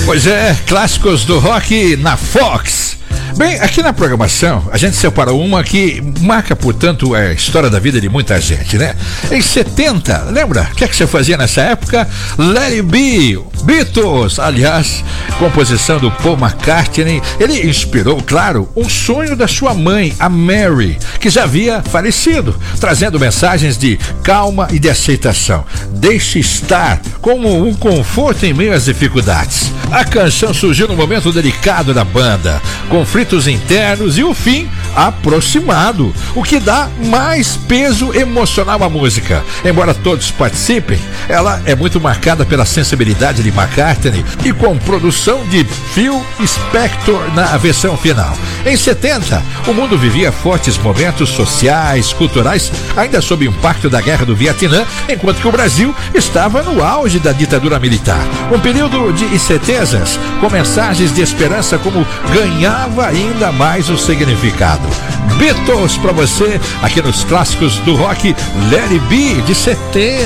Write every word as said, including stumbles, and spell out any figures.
Pois é, clássicos do rock na Fox. Bem, aqui na programação, a gente separou uma que marca, portanto, a história da vida de muita gente, né? Em setenta, lembra? O que é que você fazia nessa época? Let It Be, Beatles, aliás, composição do Paul McCartney. Ele inspirou, claro, um sonho da sua mãe, a Mary, que já havia falecido, trazendo mensagens de calma e de aceitação. Deixe estar, como um conforto em meio às dificuldades. A canção surgiu num momento delicado da banda, conflitos internos e o fim aproximado, o que dá mais peso emocional à música. Embora todos participem, ela é muito marcada pela sensibilidade de McCartney e com produção de Phil Spector na versão final. Em setenta, o mundo vivia fortes momentos sociais, culturais, ainda sob o impacto da Guerra do Vietnã, enquanto que o Brasil estava no auge da ditadura militar. Um período de incertezas, com mensagens de esperança como ganhava ainda mais o significado. Beatles pra você, aqui nos clássicos do rock, Let It Be, de setenta.